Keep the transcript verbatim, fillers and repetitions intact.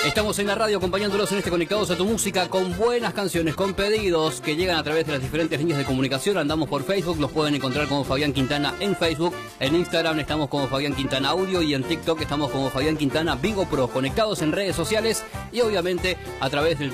Estamos en la radio acompañándolos en este Conectados a tu Música con buenas canciones, con pedidos que llegan a través de las diferentes líneas de comunicación. Andamos por Facebook, los pueden encontrar como Fabián Quintana en Facebook. En Instagram estamos como Fabián Quintana Audio y en TikTok estamos como Fabián Quintana Vigo Pro. Conectados en redes sociales y obviamente a través del